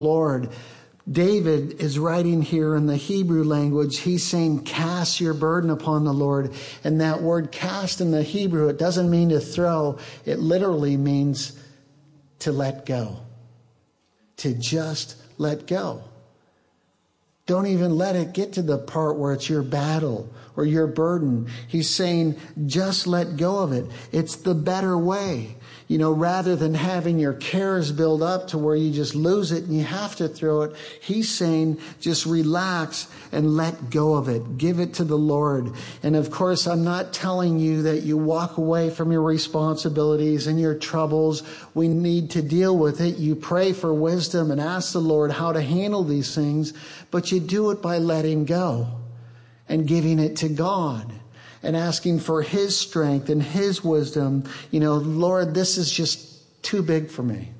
Lord. David is writing here in the Hebrew language. He's saying, cast your burden upon the Lord. And that word cast in the Hebrew, it doesn't mean to throw. It literally means to let go. To just let go. Don't even let it get to the part where it's your battle or your burden. He's saying, just let go of it. It's the better way. Rather than having your cares build up to where you just lose it and you have to throw it, he's saying, just relax and let go of it. Give it to the Lord. And of course, I'm not telling you that you walk away from your responsibilities and your troubles. We need to deal with it. You pray for wisdom and ask the Lord how to handle these things, but you do it by letting go and giving it to God. And asking for his strength and his wisdom. Lord, this is just too big for me.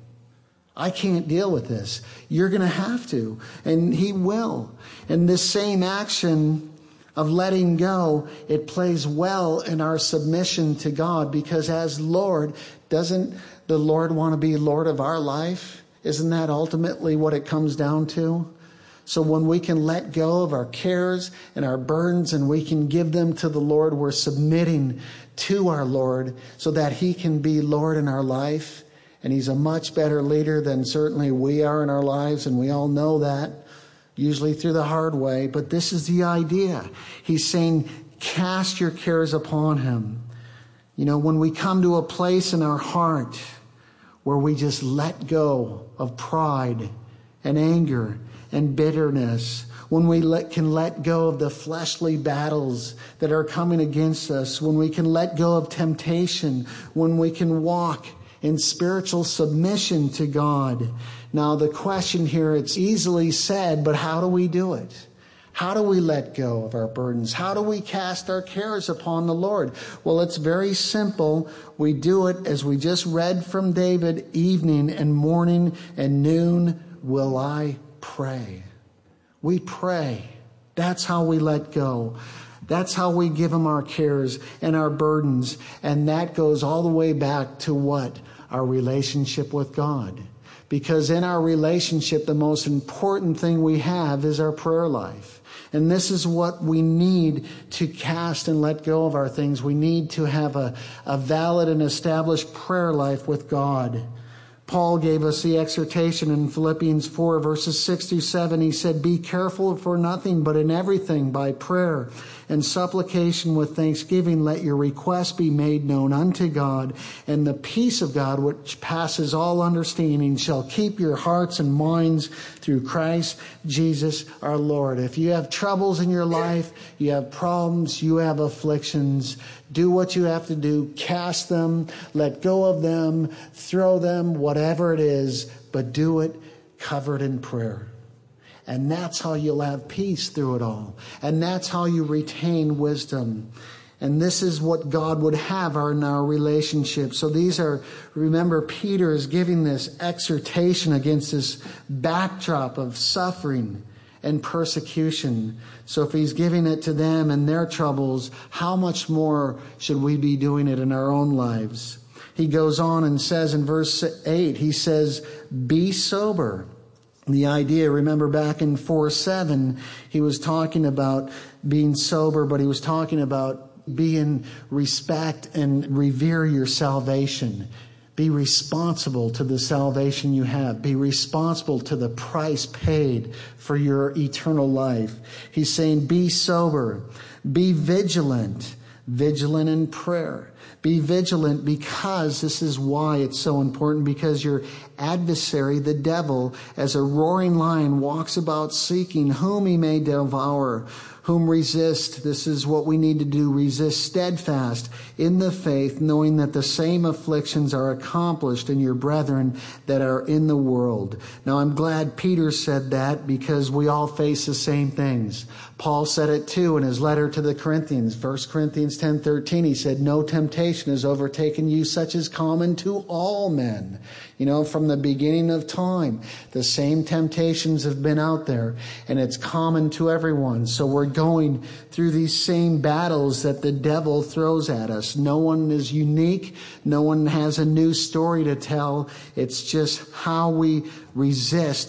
I can't deal with this. You're going to have to. And he will. And this same action of letting go, it plays well in our submission to God. Because as Lord, doesn't the Lord want to be Lord of our life? Isn't that ultimately what it comes down to? So when we can let go of our cares and our burdens and we can give them to the Lord, we're submitting to our Lord so that he can be Lord in our life. And he's a much better leader than certainly we are in our lives. And we all know that, usually through the hard way. But this is the idea. He's saying, cast your cares upon him. When we come to a place in our heart where we just let go of pride and anger and bitterness, when we can let go of the fleshly battles that are coming against us, when we can let go of temptation, when we can walk in spiritual submission to God. Now the question here, it's easily said, but how do we do it? How do we let go of our burdens? How do we cast our cares upon the Lord? Well, it's very simple. We do it as we just read from David, evening and morning and noon will I pray. We pray. That's how we let go. That's how we give him our cares and our burdens. And that goes all the way back to what? Our relationship with God. Because in our relationship, the most important thing we have is our prayer life. And this is what we need to cast and let go of our things. We need to have a valid and established prayer life with God. Paul gave us the exhortation in Philippians 4, verses 6 through 7. He said, be careful for nothing, but in everything by prayer and supplication with thanksgiving, let your requests be made known unto God. And the peace of God, which passes all understanding, shall keep your hearts and minds through Christ Jesus our Lord. If you have troubles in your life, you have problems, you have afflictions, do what you have to do. Cast them, let go of them, throw them, whatever it is, but do it covered in prayer. And that's how you'll have peace through it all. And that's how you retain wisdom. And this is what God would have in our relationship. So remember, Peter is giving this exhortation against this backdrop of suffering and persecution. So if he's giving it to them and their troubles, how much more should we be doing it in our own lives? He goes on and says in verse 8, he says, be sober. The idea, remember back in 4:7, he was talking about being sober, but he was talking about being respect and revere your salvation. Be responsible to the salvation you have. Be responsible to the price paid for your eternal life. He's saying, be sober, be vigilant, vigilant in prayer. Be vigilant because this is why it's so important, because your adversary, the devil, as a roaring lion, walks about seeking whom he may devour. Whom resist, this is what we need to do, resist steadfast in the faith, knowing that the same afflictions are accomplished in your brethren that are in the world. Now I'm glad Peter said that, because we all face the same things. Paul said it too in his letter to the Corinthians, 1 Corinthians 10:13. He said, no temptation has overtaken you such as common to all men. From the beginning of time, the same temptations have been out there, and it's common to everyone. So we're going through these same battles that the devil throws at us. No one is unique. No one has a new story to tell. It's just how we resist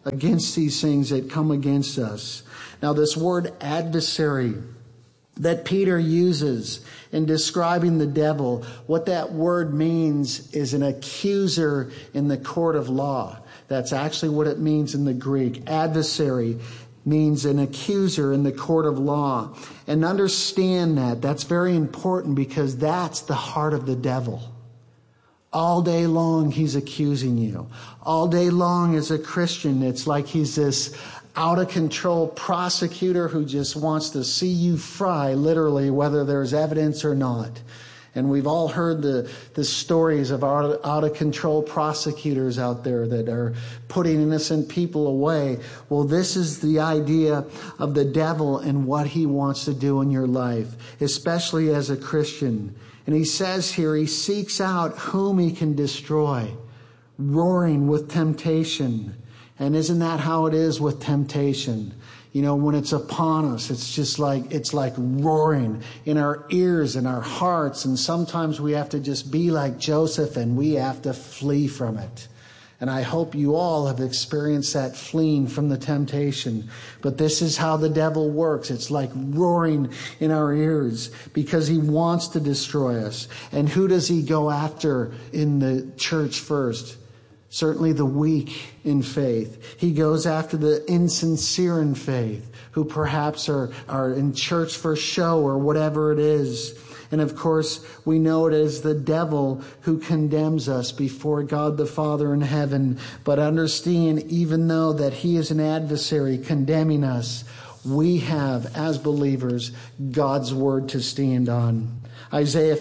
against these things that come against us. Now, this word adversary that Peter uses in describing the devil, what that word means is an accuser in the court of law. That's actually what it means in the Greek. Adversary means an accuser in the court of law. And understand that. That's very important because that's the heart of the devil. All day long, he's accusing you. All day long as a Christian, it's like he's this out-of-control prosecutor who just wants to see you fry, literally, whether there's evidence or not. And we've all heard the stories of out-of-control prosecutors out there that are putting innocent people away. Well, this is the idea of the devil and what he wants to do in your life, especially as a Christian. And he says here, he seeks out whom he can destroy, roaring with temptation. And isn't that how it is with temptation? You know, when it's upon us, it's like roaring in our ears and our hearts. And sometimes we have to just be like Joseph and we have to flee from it. And I hope you all have experienced that fleeing from the temptation. But this is how the devil works. It's like roaring in our ears because he wants to destroy us. And who does he go after in the church first? Certainly the weak in faith. He goes after the insincere in faith, who perhaps are in church for show or whatever it is. And of course, we know it as the devil who condemns us before God the Father in heaven. But understand, even though that he is an adversary condemning us, we have, as believers, God's word to stand on. Isaiah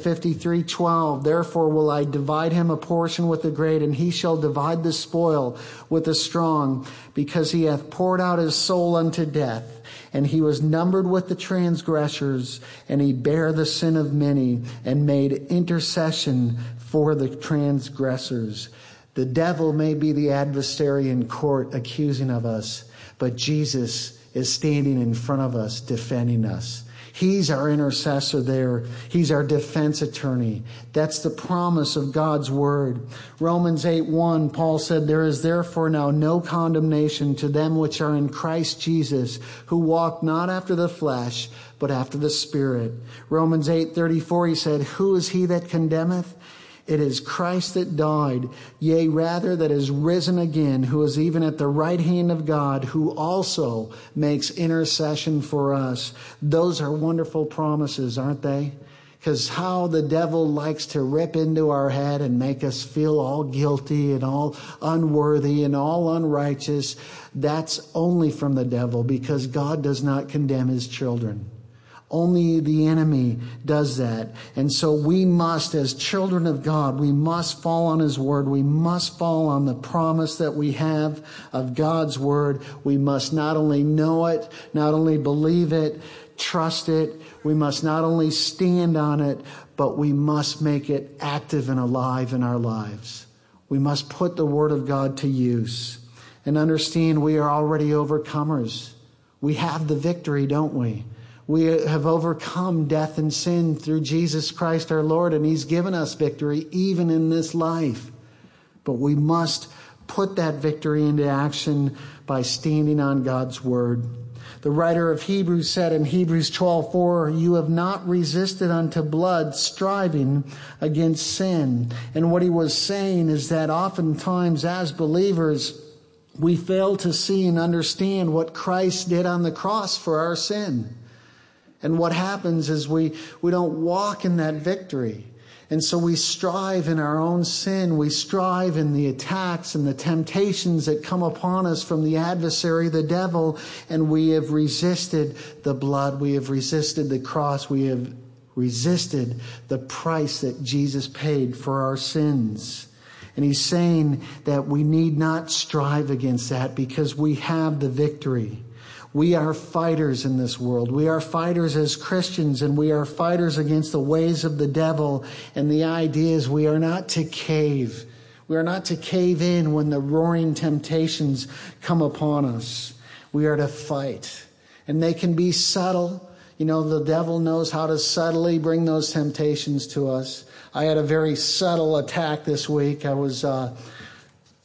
53:12, therefore will I divide him a portion with the great, and he shall divide the spoil with the strong, because he hath poured out his soul unto death, and he was numbered with the transgressors, and he bare the sin of many, and made intercession for the transgressors. The devil may be the adversary in court accusing of us, but Jesus is standing in front of us, defending us. He's our intercessor there. He's our defense attorney. That's the promise of God's word. Romans 8:1, Paul said, there is therefore now no condemnation to them which are in Christ Jesus, who walk not after the flesh, but after the Spirit. Romans 8:34, he said, who is he that condemneth? It is Christ that died, yea, rather that is risen again, who is even at the right hand of God, who also makes intercession for us. Those are wonderful promises, aren't they? Because how the devil likes to rip into our head and make us feel all guilty and all unworthy and all unrighteous. That's only from the devil, because God does not condemn his children. Only the enemy does that. And so we must, as children of God, we must fall on his word. We must fall on the promise that we have of God's word. We must not only know it, not only believe it, trust it. We must not only stand on it, but we must make it active and alive in our lives. We must put the word of God to use and understand we are already overcomers. We have the victory, don't we? We have overcome death and sin through Jesus Christ our Lord, and he's given us victory even in this life. But we must put that victory into action by standing on God's word. The writer of Hebrews said in Hebrews 12:4, you have not resisted unto blood, striving against sin. And what he was saying is that oftentimes as believers, we fail to see and understand what Christ did on the cross for our sin. And what happens is we don't walk in that victory. And so we strive in our own sin. We strive in the attacks and the temptations that come upon us from the adversary, the devil. And we have resisted the blood. We have resisted the cross. We have resisted the price that Jesus paid for our sins. And he's saying that we need not strive against that because we have the victory. We are fighters in this world. We are fighters as Christians, and we are fighters against the ways of the devil. And the idea is we are not to cave. We are not to cave in when the roaring temptations come upon us. We are to fight. And they can be subtle. You know, the devil knows how to subtly bring those temptations to us. I had a very subtle attack this week. I was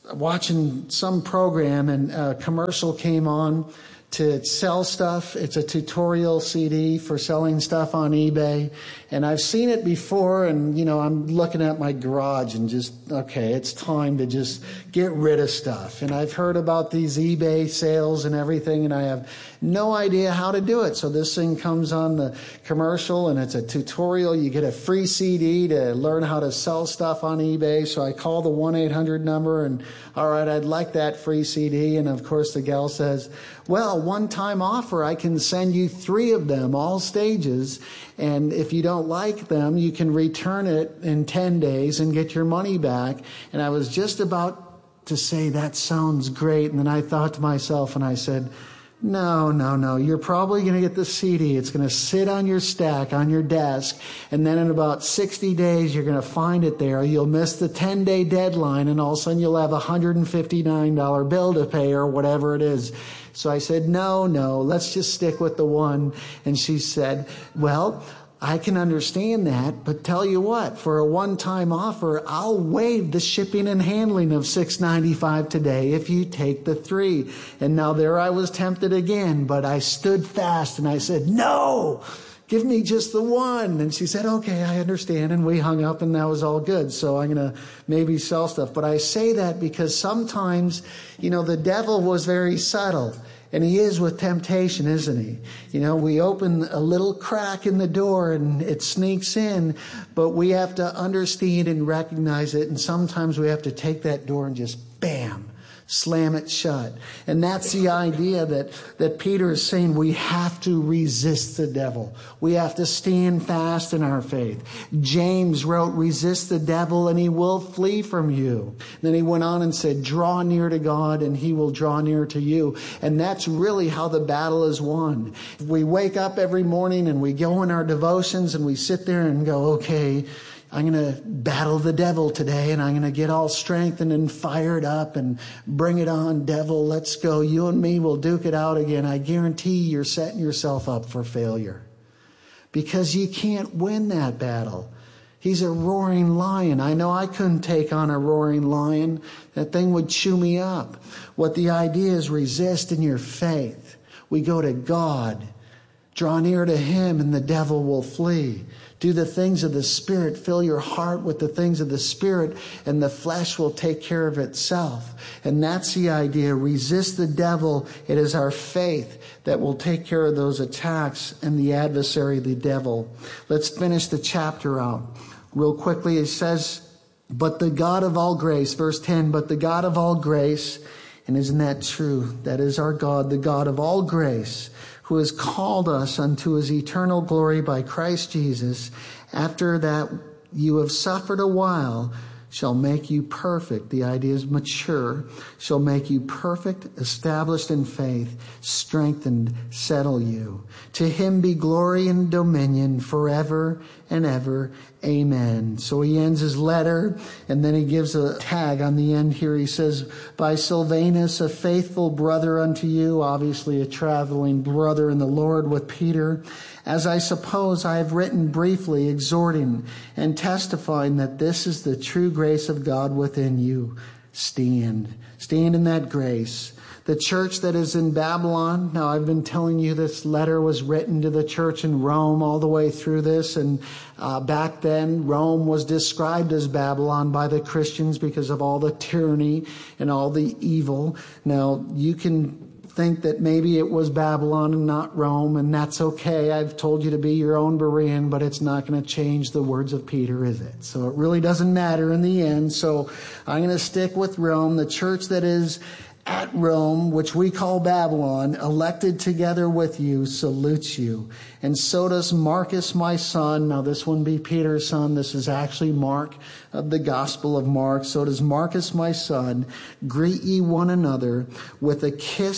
watching some program and a commercial came on to sell stuff. It's a tutorial CD for selling stuff on eBay. And I've seen it before, and, I'm looking at my garage and just, okay, it's time to just get rid of stuff. And I've heard about these eBay sales and everything, and I have no idea how to do it. So this thing comes on the commercial, and it's a tutorial. You get a free CD to learn how to sell stuff on eBay. So I call the 1-800 number, and all right, I'd like that free CD. And of course the gal says, well, one-time offer, I can send you 3 of them, all stages. And if you don't like them, you can return it in 10 days and get your money back. And I was just about to say, that sounds great. And then I thought to myself, and I said, no. You're probably going to get the CD. It's going to sit on your stack, on your desk. And then in about 60 days, you're going to find it there. You'll miss the 10-day deadline, and all of a sudden you'll have a $159 bill to pay or whatever it is. So I said, no, let's just stick with the one. And she said, well, I can understand that, but tell you what, for a one-time offer, I'll waive the shipping and handling of $6.95 today if you take the 3. And now there I was tempted again, but I stood fast and I said, no, give me just the 1. And she said, okay, I understand. And we hung up, and that was all good. So I'm going to maybe sell stuff. But I say that because sometimes, the devil was very subtle. And he is with temptation, isn't he? We open a little crack in the door and it sneaks in, but we have to understand and recognize it. And sometimes we have to take that door and just bam, slam it shut. And that's the idea that Peter is saying. We have to resist the devil. We have to stand fast in our faith. James wrote, resist the devil and he will flee from you. And then he went on and said, draw near to God and he will draw near to you. And that's really how the battle is won. We wake up every morning and we go in our devotions and we sit there and go, okay, I'm going to battle the devil today, and I'm going to get all strengthened and fired up and bring it on, devil. Let's go. You and me will duke it out again. I guarantee you're setting yourself up for failure because you can't win that battle. He's a roaring lion. I know I couldn't take on a roaring lion. That thing would chew me up. What the idea is, resist in your faith. We go to God. Draw near to him and the devil will flee. Do the things of the Spirit. Fill your heart with the things of the Spirit, and the flesh will take care of itself. And that's the idea. Resist the devil. It is our faith that will take care of those attacks and the adversary, the devil. Let's finish the chapter out. Real quickly, it says, but the God of all grace, verse 10, but the God of all grace, and isn't that true? That is our God, the God of all grace, who has called us unto his eternal glory by Christ Jesus, after that you have suffered a while, shall make you perfect. The idea is mature. Shall make you perfect, established in faith, strengthened, settle you. To him be glory and dominion forever and ever. Amen. So he ends his letter, and then he gives a tag on the end here. He says, by Silvanus, a faithful brother unto you, obviously a traveling brother in the Lord with Peter, as I suppose I have written briefly, exhorting and testifying that this is the true grace of God within you. Stand in that grace. The church that is in Babylon, now I've been telling you this letter was written to the church in Rome all the way through this. And back then, Rome was described as Babylon by the Christians because of all the tyranny and all the evil. Now, you can think that maybe it was Babylon and not Rome, and that's okay. I've told you to be your own Berean, but it's not going to change the words of Peter, is it? So it really doesn't matter in the end. So I'm going to stick with Rome. The church that is at Rome, which we call Babylon, elected together with you, salutes you. And so does Marcus, my son. Now this wouldn't be Peter's son. This is actually Mark of the Gospel of Mark. So does Marcus, my son. Greet ye one another with a kiss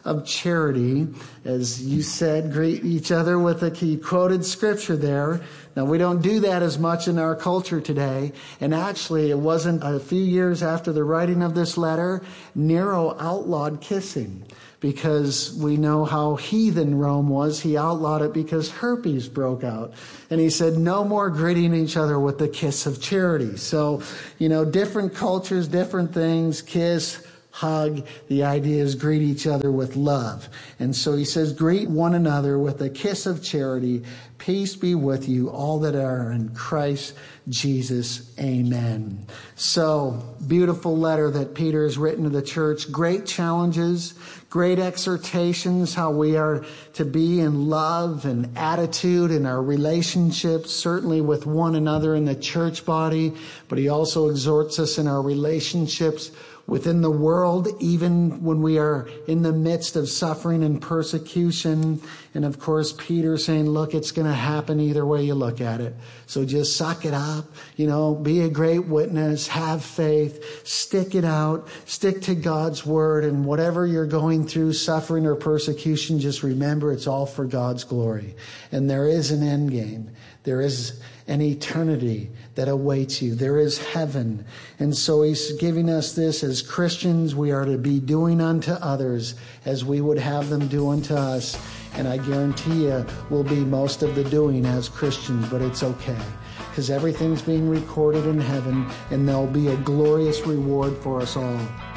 of charity. As you said, greet each other with a key quoted scripture there. Now, we don't do that as much in our culture today. And actually, it wasn't a few years after the writing of this letter, Nero outlawed kissing. Because we know how heathen Rome was. He outlawed it because herpes broke out. And he said, no more greeting each other with the kiss of charity. So, different cultures, different things, kiss, hug. The idea is greet each other with love. And so he says, greet one another with a kiss of charity. Peace be with you, all that are in Christ Jesus. Amen. So, beautiful letter that Peter has written to the church. Great challenges, great exhortations, how we are to be in love and attitude in our relationships, certainly with one another in the church body. But he also exhorts us in our relationships within the world, even when we are in the midst of suffering and persecution. And of course, Peter saying, look, it's going to happen either way you look at it. So just suck it up, be a great witness, have faith, stick it out, stick to God's word. And whatever you're going through, suffering or persecution, just remember it's all for God's glory. And there is an end game. There is an eternity that awaits you. There is heaven. And so he's giving us this as Christians. We are to be doing unto others as we would have them do unto us. And I guarantee you we'll be most of the doing as Christians, but it's okay. Because everything's being recorded in heaven, and there'll be a glorious reward for us all.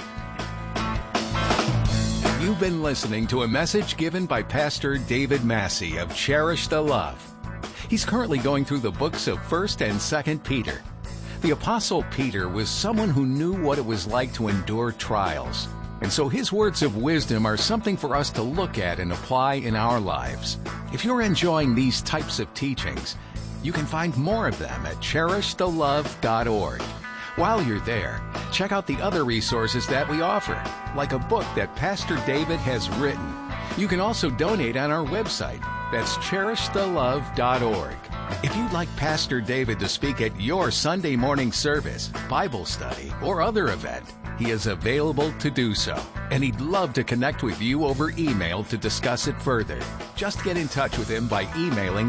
You've been listening to a message given by Pastor David Massey of Cherish the Love. He's currently going through the books of 1st and 2nd Peter. The Apostle Peter was someone who knew what it was like to endure trials. And so his words of wisdom are something for us to look at and apply in our lives. If you're enjoying these types of teachings, you can find more of them at CherishTheLove.org. While you're there, check out the other resources that we offer, like a book that Pastor David has written. You can also donate on our website. That's CherishTheLove.org. If you'd like Pastor David to speak at your Sunday morning service, Bible study, or other event, he is available to do so. And he'd love to connect with you over email to discuss it further. Just get in touch with him by emailing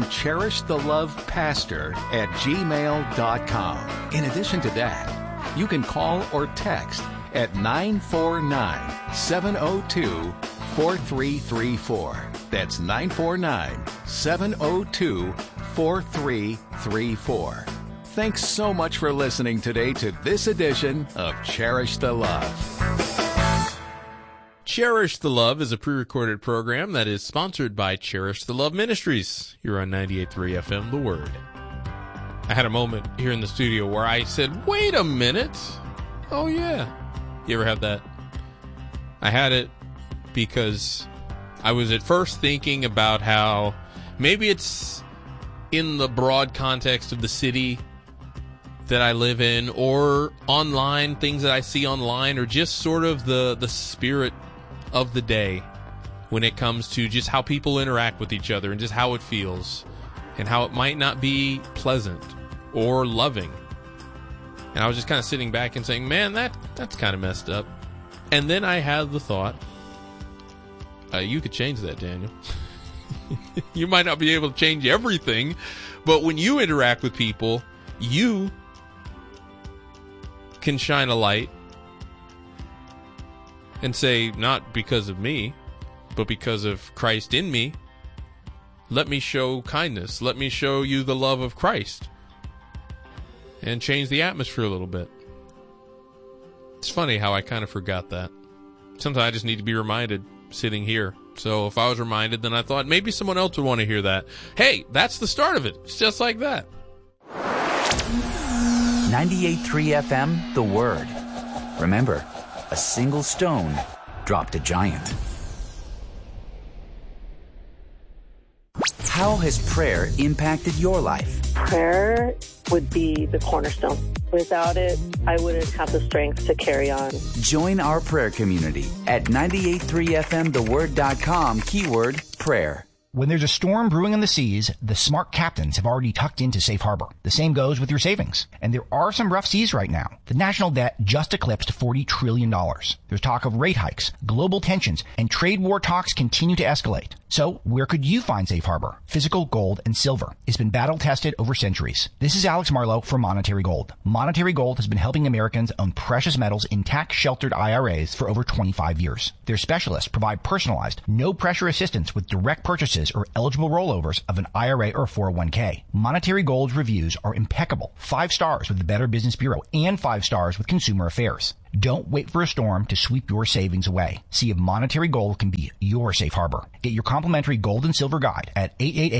CherishTheLovePastor@gmail.com. In addition to that, you can call or text at 949-702-4334. That's 949-702-4334. Thanks so much for listening today to this edition of Cherish the Love. Cherish the Love is a pre-recorded program that is sponsored by Cherish the Love Ministries. You're on 98.3 FM, The Word. I had a moment here in the studio where I said, wait a minute. Oh, yeah. You ever have that? I had it because I was at first thinking about how maybe it's in the broad context of the city that I live in, or online, things that I see online, or just sort of the spirit of the day when it comes to just how people interact with each other and just how it feels and how it might not be pleasant or loving. And I was just kind of sitting back and saying, man, that's kind of messed up. And then I had the thought, you could change that, Daniel. You might not be able to change everything, but when you interact with people, you can shine a light and say, not because of me, but because of Christ in me, let me show kindness. Let me show you the love of Christ and change the atmosphere a little bit. It's funny how I kind of forgot that. Sometimes I just need to be reminded sitting here. So if I was reminded, then I thought maybe someone else would want to hear that. Hey, that's the start of it. It's just like that. 98.3 FM, The Word. Remember, a single stone dropped a giant. How has prayer impacted your life? Prayer would be the cornerstone. Without it, I wouldn't have the strength to carry on. Join our prayer community at 98.3fmtheword.com, keyword prayer. When there's a storm brewing in the seas, the smart captains have already tucked into safe harbor. The same goes with your savings. And there are some rough seas right now. The national debt just eclipsed $40 trillion. There's talk of rate hikes, global tensions, and trade war talks continue to escalate. So where could you find safe harbor? Physical gold and silver. It's been battle tested over centuries. This is Alex Marlowe for Monetary Gold. Monetary Gold has been helping Americans own precious metals in tax-sheltered IRAs for over 25 years. Their specialists provide personalized, no-pressure assistance with direct purchases or eligible rollovers of an IRA or 401k. Monetary Gold's reviews are impeccable. 5 stars with the Better Business Bureau and 5 stars with Consumer Affairs. Don't wait for a storm to sweep your savings away. See if Monetary Gold can be your safe harbor. Get your complimentary gold and silver guide at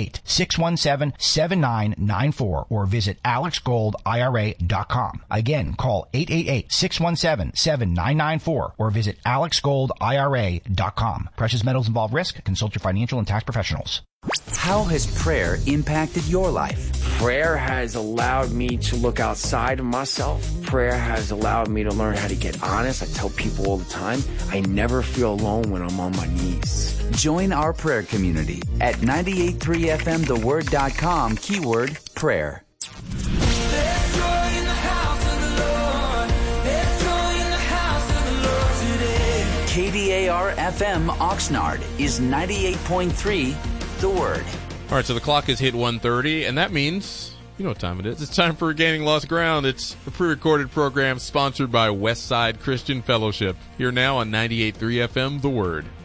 888-617-7994 or visit alexgoldira.com. Again, call 888-617-7994 or visit alexgoldira.com. Precious metals involve risk. Consult your financial and tax professionals. How has prayer impacted your life? Prayer has allowed me to look outside of myself. Prayer has allowed me to learn how to get honest. I tell people all the time, I never feel alone when I'm on my knees. Join our prayer community at 983fmtheword.com, keyword prayer. There's joy in the house of the Lord. There's joy in the house of the Lord today. KDAR FM Oxnard is 98.3 The Word. All right, so the clock has hit 1:30, and that means, you know what time it is. It's time for Gaining Lost Ground. It's a pre-recorded program sponsored by Westside Christian Fellowship. Here now on 98.3 FM, The Word.